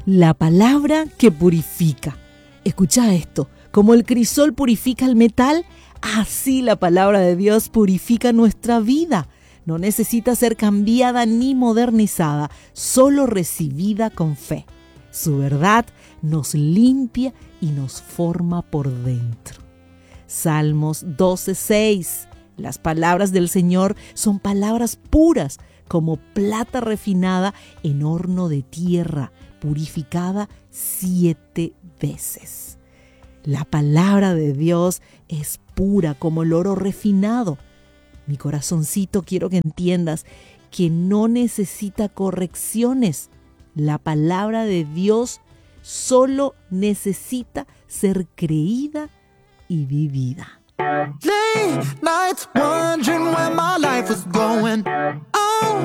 La palabra que purifica. Escucha esto, como el crisol purifica el metal, así la palabra de Dios purifica nuestra vida. No necesita ser cambiada ni modernizada, solo recibida con fe. Su verdad nos limpia y nos forma por dentro. Salmos 12:6. Las palabras del Señor son palabras puras, como plata refinada en horno de tierra, purificada 7 veces. La palabra de Dios es pura como el oro refinado. Mi corazoncito, quiero que entiendas que no necesita correcciones. La palabra de Dios solo necesita ser creída y vivida. Late nights wondering where my life was going.